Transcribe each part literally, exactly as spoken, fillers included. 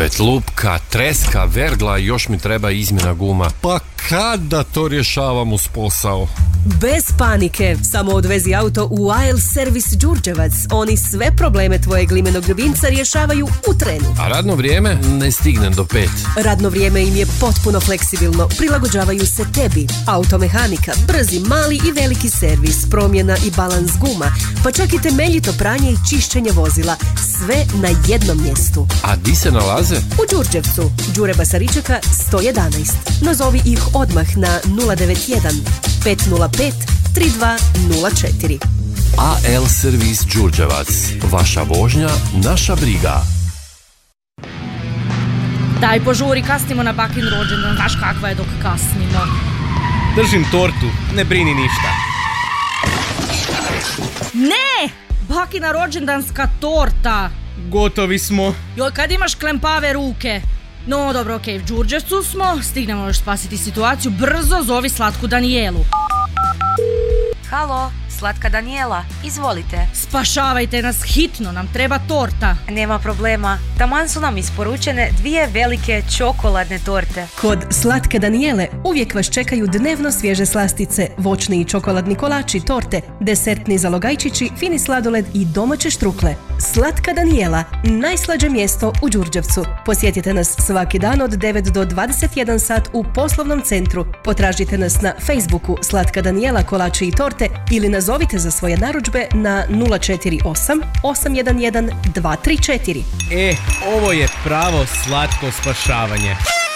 opet lupka, treska, vergla i još mi treba izmjena guma. Pa kada to rješavam uz posao? Bez panike, samo odvezi auto u A L Servis Đurđevac. Oni sve probleme tvojeg limenog ljubimca rješavaju u trenu. A radno vrijeme? Ne stignem do pet. Radno vrijeme im je potpuno fleksibilno. Prilagođavaju se tebi. Automehanika, brzi, mali i veliki servis, promjena i balans guma, pa čak i temeljito pranje i čišćenje vozila. Sve na jednom mjestu. A di se nalaze? U Đurđevcu, Đure Basaričeka sto jedanaest. Nazovi ih odmah na nula devet jedan pet nula pet tri dva nula četiri. A L Servis Đurđevac. Vaša vožnja, naša briga. Daj požuri, kasnimo na bakin rođendan, znaš kakva je dok kasnimo. Držim tortu, ne brini ništa. Ne! Bakina rođendanska torta. Gotovi smo. Joj, kad imaš klempave ruke. No, dobro, okej, okay, u Đurđevcu smo, stignemo još spasiti situaciju, brzo zovi slatku Danijelu. Halo, slatka Danijela, izvolite. Spašavajte nas, hitno, nam treba torta. Nema problema, taman su nam isporučene dvije velike čokoladne torte. Kod Slatke Danijele uvijek vas čekaju dnevno svježe slastice, voćni i čokoladni kolači, torte, desertni zalogajčići, fini sladoled i domaće štrukle. Slatka Danijela, najslađe mjesto u Đurđevcu. Posjetite nas svaki dan od devet do dvadeset jedan sat u poslovnom centru. Potražite nas na Facebooku Slatka Danijela kolači i torte ili nazovite za svoje narudžbe na nula četiri osam osam jedan jedan dva tri četiri. E, ovo je pravo slatko spašavanje.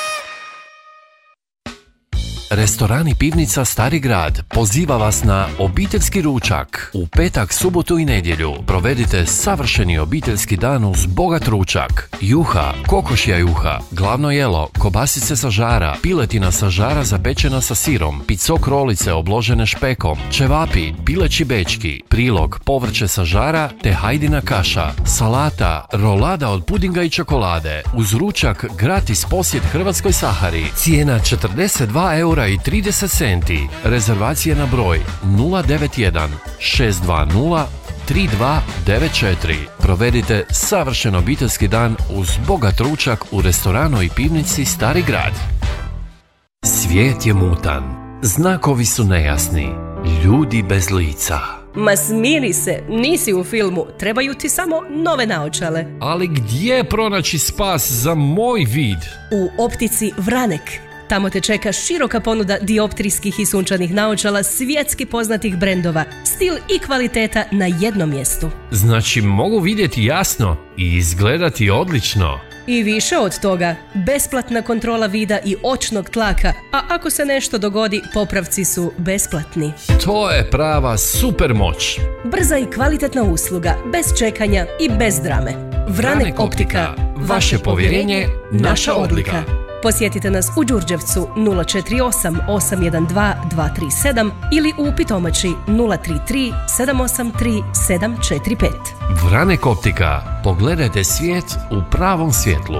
Restoran i pivnica Stari grad poziva vas na obiteljski ručak. U petak, subotu i nedjelju provedite savršeni obiteljski dan uz bogat ručak. Juha, kokošja juha, glavno jelo, kobasice sa žara, piletina sa žara zapečena sa sirom, picok rolice obložene špekom, ćevapi, pileći bečki, prilog, povrće sa žara te hajdina kaša, salata, rolada od pudinga i čokolade. Uz ručak gratis posjet Hrvatskoj Sahari. Cijena četrdeset dva eura i trideset centi. Rezervacije na broj nula devet jedan šest dva nula tri dva devet četiri. Provedite savršen obiteljski dan uz bogat ručak u restoranu i pivnici Stari grad. Svijet je mutan. Znakovi su nejasni. Ljudi bez lica. Ma smiri se, nisi u filmu, trebaju ti samo nove naočale. Ali gdje pronaći spas za moj vid? U optici Vranek. Tamo te čeka široka ponuda dioptrijskih i sunčanih naočala svjetski poznatih brendova. Stil i kvaliteta na jednom mjestu. Znači mogu vidjeti jasno i izgledati odlično. I više od toga, besplatna kontrola vida i očnog tlaka, a ako se nešto dogodi, popravci su besplatni. To je prava super moć. Brza i kvalitetna usluga, bez čekanja i bez drame. Vranek optika, vaše povjerenje, naša odlika. Posjetite nas u Đurđevcu nula četiri osam osam jedan dva dva tri sedam ili u Pitomači nula tri tri sedam osam tri sedam četiri pet. Vranek optika. Pogledajte svijet u pravom svjetlu.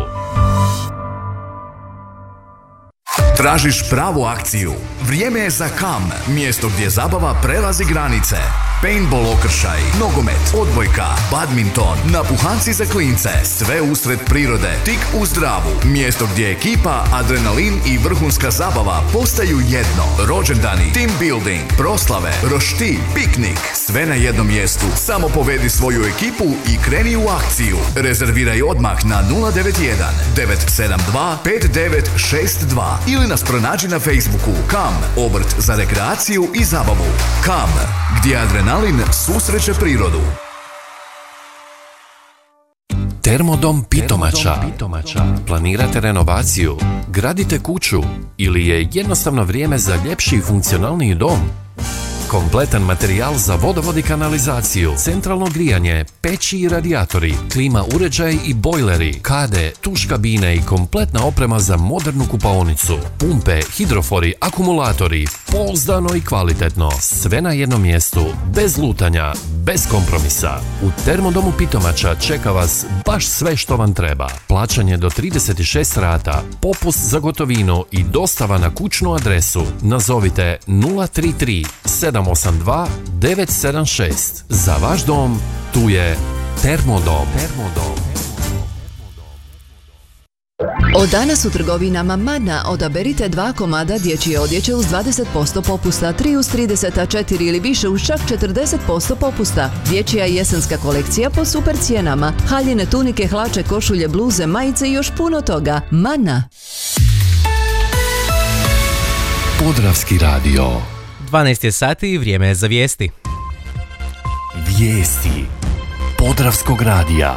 Tražiš pravu akciju? Vrijeme je za Kam, mjesto gdje zabava prelazi granice. Paintball okršaj, nogomet, odbojka, badminton, napuhanci za klince, sve usred prirode, tik uz Dravu. Mjesto gdje ekipa, adrenalin i vrhunska zabava postaju jedno. Rođendani, team building, proslave, roštilj, piknik, sve na jednom mjestu. Samo povedi svoju ekipu i kreni u akciju. Rezerviraj odmah na nula devet jedan devet sedam dva pet devet šest dva ili nas pronađi na Facebooku Kam, obrt za rekreaciju i zabavu. Kam, gdje adrenalin susreće prirodu. Termodom Pitomača. Planirate renovaciju, gradite kuću ili je jednostavno vrijeme za ljepši i funkcionalniji dom? Kompletan materijal za vodovod i kanalizaciju, centralno grijanje, peći i radijatori, klima uređaj i bojleri, kade, tuš kabine i kompletna oprema za modernu kupaonicu, pumpe, hidrofori, akumulatori, pouzdano i kvalitetno, sve na jednom mjestu, bez lutanja, bez kompromisa. U Termodomu Pitomača čeka vas baš sve što vam treba. Plaćanje do trideset šest rata, popust za gotovinu i dostava na kućnu adresu. Nazovite nula tri tri sedam osam dva devet sedam šest. Za vaš dom tu je Termodom. Termodom. Od danas u trgovinama Mana odaberite dva komada dječje odjeće uz dvadeset posto popusta, tri uz trideset, a četiri ili više uz čak četrdeset posto popusta. Dječja i jesenska kolekcija po super cijenama. Haljine tunike, hlače, košulje, bluze, majice i još puno toga. Mana. Podravski radio. dvanaest je sati i vrijeme je za vijesti. Vijesti Podravskog radija.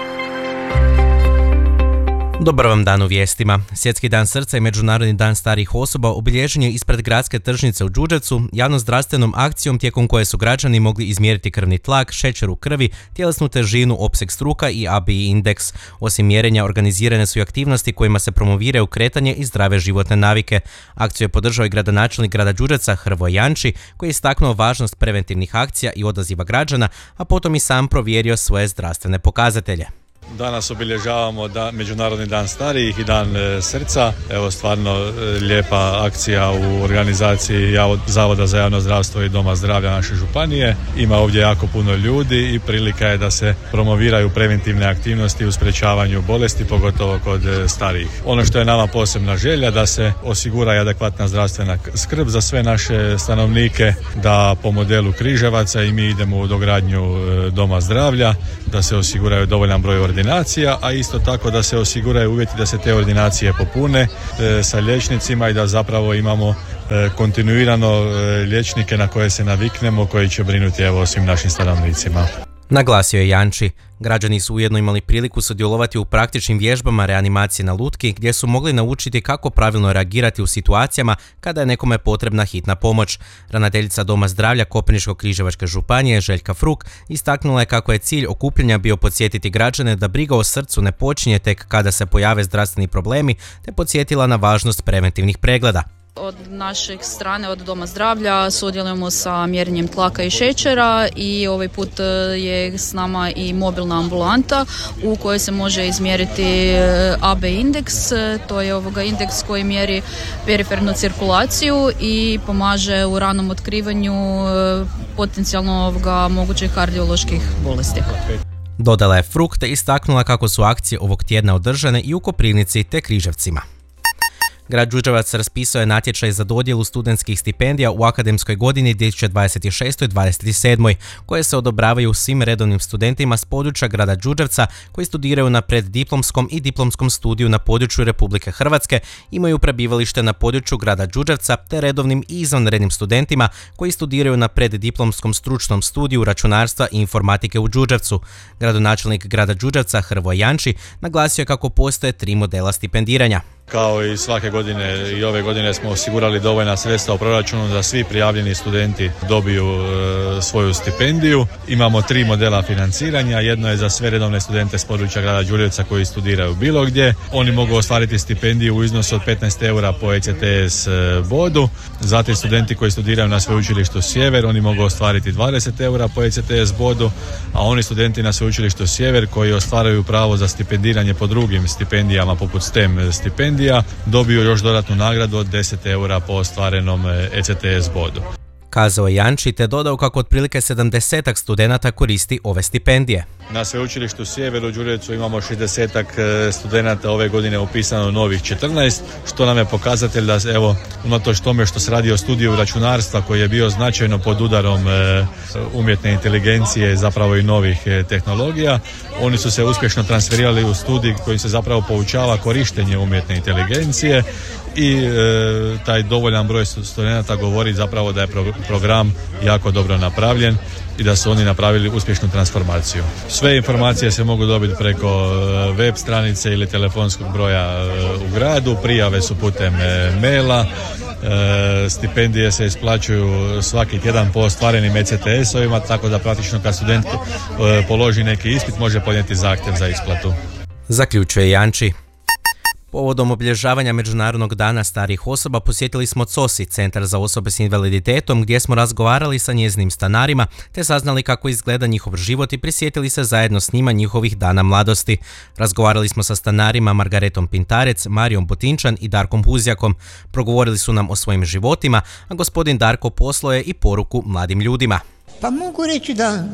Dobar vam dan u vijestima. Svjetski dan srca i Međunarodni dan starijih osoba obilježen je ispred gradske tržnice u Đurđevcu javno-zdravstvenom akcijom tijekom koje su građani mogli izmjeriti krvni tlak, šećer u krvi, tjelesnu težinu, opseg struka i A B I indeks. Osim mjerenja, organizirane su i aktivnosti kojima se promoviraju kretanje i zdrave životne navike. Akciju je podržao i gradonačelnik grada Đurđevca Hrvoje Janči, koji je istaknuo važnost preventivnih akcija i odaziva građana, a potom i sam provjerio svoje zdravstvene pokazatelje. Danas obilježavamo da, Međunarodni dan starijih i dan e, srca. Evo stvarno e, lijepa akcija u organizaciji Javo, Zavoda za javno zdravstvo i Doma zdravlja naše županije. Ima ovdje jako puno ljudi i prilika je da se promoviraju preventivne aktivnosti u sprečavanju bolesti, pogotovo kod e, starijih. Ono što je nama posebna želja da se osigura i adekvatna zdravstvena skrb za sve naše stanovnike, da po modelu Križevaca i mi idemo u dogradnju e, Doma zdravlja, da se osiguraju dovoljan broj ordinacija, a isto tako da se osiguraju uvjeti da se te ordinacije popune e, sa liječnicima i da zapravo imamo e, kontinuirano e, liječnike na koje se naviknemo, koji će brinuti evo o svim našim stanovnicima. Naglasio je Janči. Građani su ujedno imali priliku sudjelovati u praktičnim vježbama reanimacije na lutki, gdje su mogli naučiti kako pravilno reagirati u situacijama kada je nekome potrebna hitna pomoć. Ravnateljica Doma zdravlja Koprivničko-križevačke županije Željka Fruk istaknula je kako je cilj okupljanja bio podsjetiti građane da briga o srcu ne počinje tek kada se pojave zdravstveni problemi, te podsjetila na važnost preventivnih pregleda. Od našeg strane, od Doma zdravlja, sudjelujemo sa mjerenjem tlaka i šećera i ovaj put je s nama i mobilna ambulanta u kojoj se može izmjeriti A B indeks. To je ovoga indeks koji mjeri perifernu cirkulaciju i pomaže u ranom otkrivanju potencijalno ovoga mogućih kardioloških bolesti. Dodala je Fruk te istaknula kako su akcije ovog tjedna održane i u Koprivnici te Križevcima. Grad Đurđevac raspisao je natječaj za dodjelu studentskih stipendija u akademskoj godini dvije tisuće dvadeset šeste dvadeset sedam. koje se odobravaju svim redovnim studentima s područja grada Đurđevca koji studiraju na preddiplomskom i diplomskom studiju na području Republike Hrvatske, imaju prebivalište na području grada Đurđevca, te redovnim i izvanrednim studentima koji studiraju na preddiplomskom stručnom studiju računarstva i informatike u Đurđevcu. Gradonačelnik grada Đurđevca Hrvoje Janči naglasio je kako postoje tri modela stipendiranja. Kao i svake godine i ove godine smo osigurali dovoljna sredstva u proračunu da svi prijavljeni studenti dobiju e, svoju stipendiju. Imamo tri modela financiranja. Jedno je za sve redovne studente s područja grada Đurđevca koji studiraju bilo gdje. Oni mogu ostvariti stipendiju u iznosu od petnaest eura po E C T S bodu. Zatim studenti koji studiraju na sveučilištu Sjever, oni mogu ostvariti dvadeset eura po E C T S bodu, a oni studenti na sveučilištu Sjever koji ostvaruju pravo za stipendiranje po drugim stipendijama poput STEM stipendija dobiju još dodatnu nagradu od deset eura po ostvarenom E C T S bodu. Kazao je Janči te dodao kako otprilike sedamdesetak studenata koristi ove stipendije. Na sveučilištu Sjever u Đurđevcu imamo šezdesetak studenata, ove godine upisano novih četrnaest, što nam je pokazatelj da evo, unatoč tome što se radi o studiju računarstva koji je bio značajno pod udarom e, umjetne inteligencije, zapravo i novih e, tehnologija, oni su se uspješno transferirali u studij koji se zapravo poučava korištenje umjetne inteligencije i e, taj dovoljan broj studenata govori zapravo da je pro, program jako dobro napravljen i da su oni napravili uspješnu transformaciju. Sve informacije se mogu dobiti preko web stranice ili telefonskog broja u gradu, prijave su putem maila, stipendije se isplaćuju svaki tjedan po ostvarenim E C T S-ovima, tako da praktično kad student položi neki ispit može podnijeti zahtjev za isplatu. Zaključuje Janči. Povodom obilježavanja Međunarodnog dana starijih osoba posjetili smo C O S I, Centar za osobe s invaliditetom, gdje smo razgovarali sa njezinim stanarima te saznali kako izgleda njihov život i prisjetili se zajedno s njima njihovih dana mladosti. Razgovarali smo sa stanarima Margaretom Pintarec, Marijom Botinčan i Darkom Huzjakom. Progovorili su nam o svojim životima, a gospodin Darko poslao je i poruku mladim ljudima. Pa mogu reći da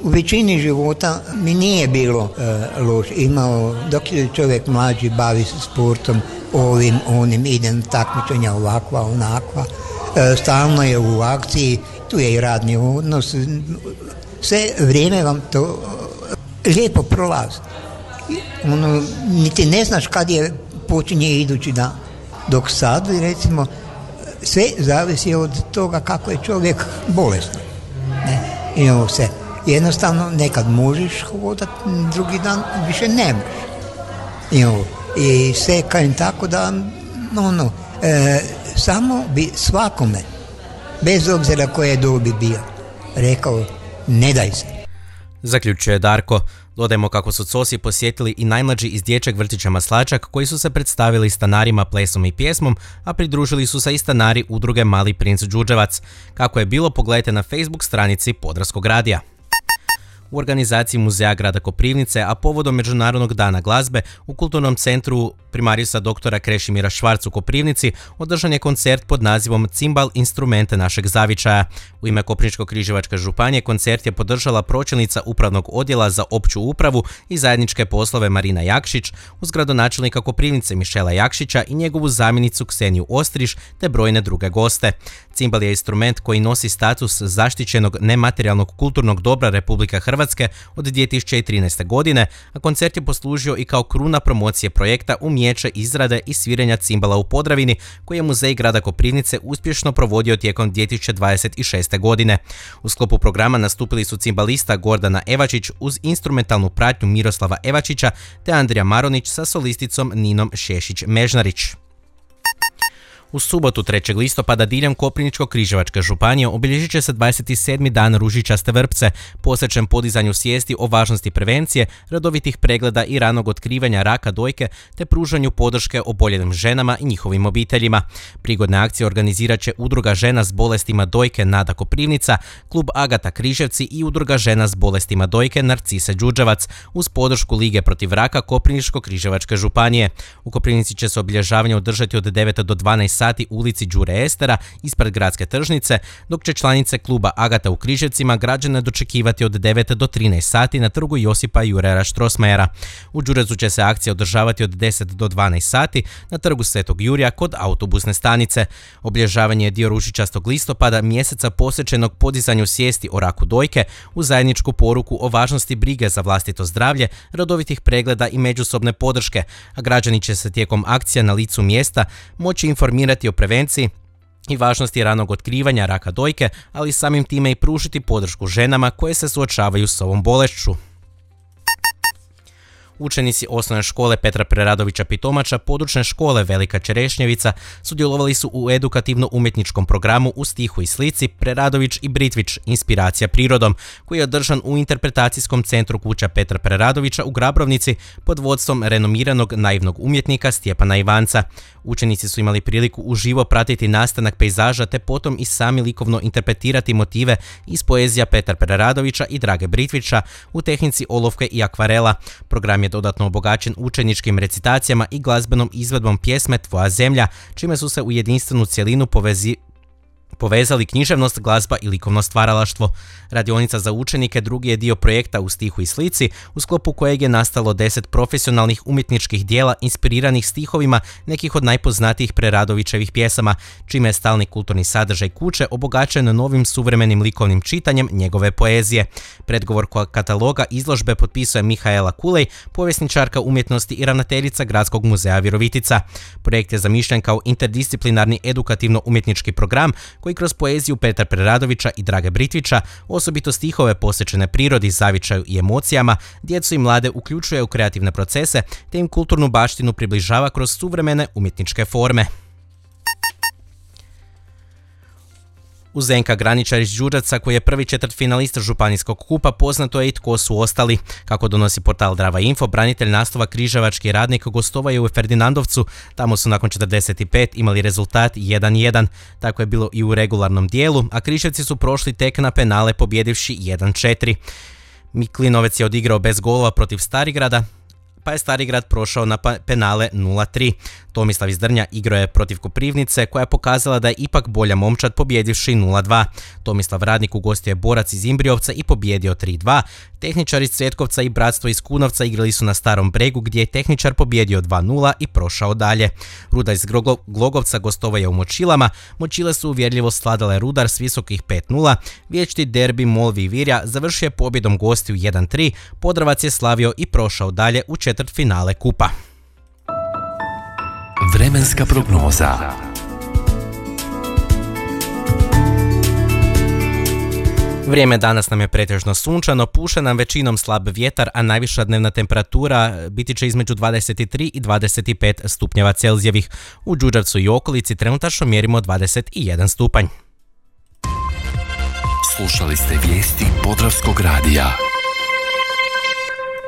u većini života mi nije bilo e, loše. Imao, dok je čovjek mlađi, bavi se sportom, ovim, onim, ide na takmičenja ovakva, onakva. E, stalno je u akciji, tu je i radni odnos. Sve vrijeme vam to lijepo prolazi. Ono, niti ne znaš kad je počinje idući dan. Dok sad, recimo, sve zavisi od toga kako je čovjek bolestan. Ne? I ovo se, jednostavno, nekad možeš hodati, drugi dan više ne možeš. I, ovo, i sve kajem tako da, ono, e, samo bi svakome, bez obzira koje dobi bio, rekao, ne daj se. Zaključuje Darko. Dodajmo kako su cosi posjetili i najmlađi iz dječjeg vrtića Maslačak koji su se predstavili stanarima plesom i pjesmom, a pridružili su se i stanari udruge Mali princ Đurđevac. Kako je bilo, pogledajte na Facebook stranici Podravskog radija. U organizaciji Muzeja grada Koprivnice, a povodom Međunarodnog dana glazbe, u kulturnom centru primarijusa doktora Krešimira Švarc u Koprivnici održan je koncert pod nazivom Cimbal instrumente našeg zavičaja. U ime Koprivničko-križevačke županije koncert je podržala pročelnica upravnog odjela za opću upravu i zajedničke poslove Marina Jakšić uz gradonačelnika Koprivnice Mišela Jakšića i njegovu zamjenicu Kseniju Ostriš te brojne druge goste. Cimbal je instrument koji nosi status zaštićenog nematerijalnog kulturnog dobra Republike Hrvatske od dvije tisuće trinaeste. godine, a koncert je poslužio i kao kruna promocije projekta umijeće izrade i sviranja cimbala u Podravini, koji je Muzej grada Koprivnice uspješno provodio tijekom dvije tisuće dvadeset šeste. godine. U sklopu programa nastupili su cimbalista Gordana Evačić uz instrumentalnu pratnju Miroslava Evačića te Andrija Maronić sa solisticom Ninom Šešić-Mežnarić. U subotu trećeg listopada diljem Koprivničko-križevačke županije obilježit će se dvadeset sedmi dan ružičaste vrpce, posvećen podizanju svijesti o važnosti prevencije, redovitih pregleda i ranog otkrivanja raka dojke te pružanju podrške oboljelim ženama i njihovim obiteljima. Prigodne akcije organizirat će Udruga žena s bolestima dojke Nada Koprivnica, Klub Agata Križevci i Udruga žena s bolestima dojke Narcise Đurđevac uz podršku Lige protiv raka Koprivničko-križevačke županije. U Koprivnici će se obilježavanje održati od devet do dvanaest sati u ulici Đure Estera ispred gradske tržnice, dok će članice kluba Agata u Križevcima građane dočekivati od devet do trinaest sati na trgu Josipa Jurera Štrosmajera. U Đurezu će se akcija održavati od deset do dvanaest sati na trgu Svetog Jurija kod autobusne stanice. Obilježavanje je dio ružičastog listopada, mjeseca posvećenog podizanju svijesti o raku dojke, uz zajedničku poruku o važnosti brige za vlastito zdravlje, redovitih pregleda i međusobne podrške, a građani će se tijekom akcija na licu mjesta moći informirati o prevenciji i važnosti ranog otkrivanja raka dojke, ali samim time i pružiti podršku ženama koje se suočavaju s ovom bolešću. Učenici osnovne škole Petra Preradovića Pitomača, područne škole Velika Čerešnjevica sudjelovali su u edukativno-umjetničkom programu u stihu i slici Preradović i Britvić, inspiracija prirodom, koji je održan u interpretacijskom centru kuća Petra Preradovića u Grabrovnici pod vodstvom renomiranog naivnog umjetnika Stjepana Ivanca. Učenici su imali priliku uživo pratiti nastanak pejzaža te potom i sami likovno interpretirati motive iz poezija Petra Preradovića i Drage Britvića u tehnici olovke i akvarela. Program je dodatno obogaćen učeničkim recitacijama i glazbenom izvedbom pjesme Tvoja zemlja, čime su se u jedinstvenu cjelinu povezi povezali književnost, glazba i likovno stvaralaštvo. Radionica za učenike drugi je dio projekta u stihu i slici, u sklopu kojeg je nastalo deset profesionalnih umjetničkih dijela inspiriranih stihovima nekih od najpoznatijih Preradovićevih pjesama, čime je stalni kulturni sadržaj kuće obogaćen novim suvremenim likovnim čitanjem njegove poezije. Predgovor kataloga izložbe potpisuje Mihaela Kulej, povjesničarka umjetnosti i ravnateljica Gradskog muzeja Virovitica. Projekt je zamišljen kao interdisciplinarni edukativno-umjetnički program koji kroz poeziju Petra Preradovića i Drage Britvića, osobito stihove posvećene prirodi, zavičaju i emocijama, djecu i mlade uključuje u kreativne procese te im kulturnu baštinu približava kroz suvremene umjetničke forme. Uz Zdenka Graničar iz Đurđevca, koji je prvi četvrtfinalista županijskog kupa, poznato je i tko su ostali. Kako donosi portal Drava Info, branitelj naslova križevački radnik gostovao je u Ferdinandovcu. Tamo su nakon četrdeset pet imali rezultat jedan jedan. Tako je bilo i u regularnom dijelu, a Križevci su prošli tek na penale pobjedivši jedan četiri. Miklinovec je odigrao bez golova protiv Starigrada, pa je Stari Grad prošao na penale nula tri. Tomislav iz Drnja igrao je protiv Koprivnice, koja je pokazala da je ipak bolja momčad, pobjedivši nula dva. Tomislav Radnik ugostio je Borac iz Imbriovca i pobjedio tri dva. Tehničar iz Cvetkovca i Bratstvo iz Kunovca igrali su na Starom Bregu, gdje je Tehničar pobjedio dva nula i prošao dalje. Rudar iz Glogovca gostovao je u Močilama. Močile su uvjerljivo sladale Rudar s visokih pet nula. Vječiti derbi Molvi i Virja završio je pobjedom gostiju jedan tri. Podrvac je slavio i prošao dalje u četvrtfinale kupa. Vremenska prognoza. Vrijeme danas nam je pretežno sunčano, puše nam većinom slab vjetar, a najviša dnevna temperatura biti će između dvadeset tri i dvadeset pet stupnjeva Celzijevih. U Đurđevcu i okolici trenutačno mjerimo dvadeset jedan stupanj. Slušali ste vijesti Podravskog radija.